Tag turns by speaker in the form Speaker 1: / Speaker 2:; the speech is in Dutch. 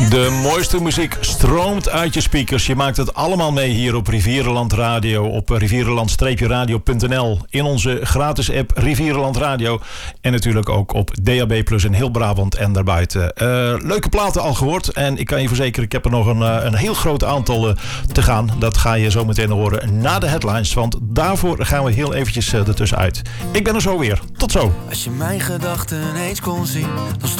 Speaker 1: De mooiste muziek stroomt uit je speakers. Je maakt het allemaal mee hier op Rivierenland Radio. Op rivierenland-radio.nl. In onze gratis app Rivierenland Radio. En natuurlijk ook op DAB Plus in heel Brabant en daarbuiten. Leuke platen al gehoord. En ik kan je verzekeren, ik heb er nog een heel groot aantal te gaan. Dat ga je zo meteen horen na de headlines. Want daarvoor gaan we heel eventjes ertussenuit. Ik ben er zo weer. Tot zo.
Speaker 2: Als je mijn gedachten eens kon zien, dan stond